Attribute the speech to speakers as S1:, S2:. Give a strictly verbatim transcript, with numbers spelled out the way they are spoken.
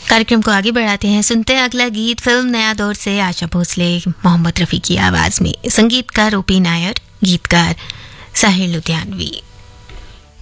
S1: कार्यक्रम को आगे बढ़ाते हैं, सुनते हैं अगला गीत फिल्म नया दौर से आशा भोसले मोहम्मद रफ़ी की आवाज़ में, संगीतकार ओपी नायर, गीतकार साहिर लुधियानवी।